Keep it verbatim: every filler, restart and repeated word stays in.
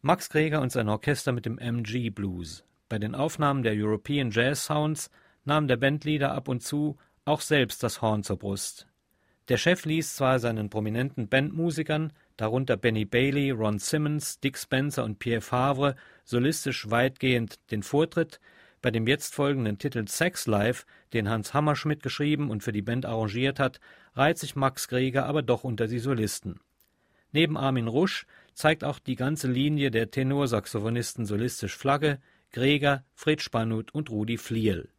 Max Greger und sein Orchester mit dem M G Blues. Bei den Aufnahmen der European Jazz Sounds nahm der Bandleader ab und zu auch selbst das Horn zur Brust. Der Chef ließ zwar seinen prominenten Bandmusikern, darunter Benny Bailey, Ron Simmons, Dick Spencer und Pierre Favre, solistisch weitgehend den Vortritt. Bei dem jetzt folgenden Titel Sex Life, den Hans Hammerschmidt geschrieben und für die Band arrangiert hat, reiht sich Max Greger aber doch unter die Solisten. Neben Armin Rusch zeigt auch die ganze Linie der Tenorsaxophonisten solistisch Flagge, Greger, Fritz Spanut und Rudi Flierl.